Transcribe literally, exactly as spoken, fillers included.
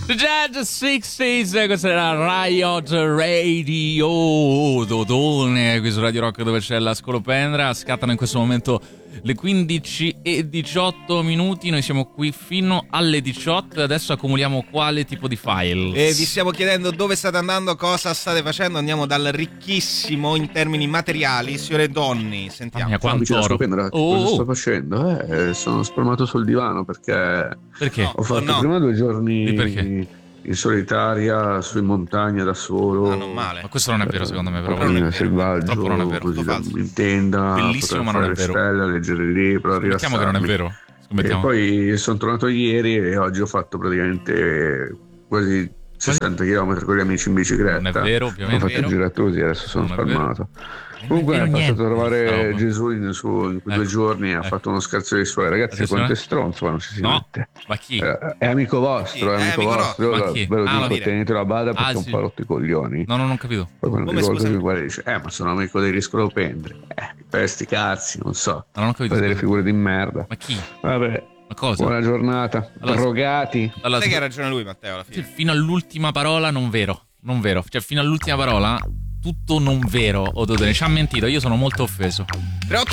Jet sessanta, questa era Riot Radio Dodone, qui su Radio Rock dove c'è la scolopendra. Scattano in questo momento le quindici e diciotto minuti, noi siamo qui fino alle diciotto e adesso accumuliamo quale tipo di file? E vi stiamo chiedendo dove state andando, cosa state facendo. Andiamo dal ricchissimo in termini materiali, signore Donni, sentiamo. Mia, quanto oro. Oh. Cosa sto facendo? Eh, sono spalmato sul divano perché, perché? ho fatto no. prima due giorni perché? in solitaria su in montagna da solo. Ah, non male. Ma questo non è vero secondo me, però. In selvaggio, non è vero. così da, in tenda, bellissimo, ma non è vero. Stelle, leggere il libro, Scommettiamo che non è vero. E poi sono tornato ieri e oggi ho fatto praticamente quasi sessanta chilometri con gli amici in bicicletta. Non è vero, ovviamente. Ho fatto il girato così, adesso sono spalmato. Comunque è passato a trovare Gesù in, su, in quei ecco. due giorni e ha ecco. fatto uno scherzo dei suoi ragazzi. Attenzione. Quanto è stronzo, ma non ci si no. mette. Ma chi? Eh, è amico vostro, è, è amico, amico vostro. Ma chi? Ve lo ah, dico, tenetelo a bada perché ah, è un sì. po' rotto i coglioni. No, no, non ho capito. Poi quando Come, ricordo che guarda dice, eh, ma sono amico degli scolopendri. Eh, per sti cazzi, non so. No, non ho capito. Fai delle figure di merda. Ma chi? Vabbè. Ma cosa? Buona giornata. Allora, drogati. Allora, sai che ha ragione lui, Matteo, alla fine. Cioè, fino all'ultima parola non vero. Non vero. Cioè, fino all'ultima parola tutto non vero, Ododone, ci ha mentito, io sono molto offeso. tre otto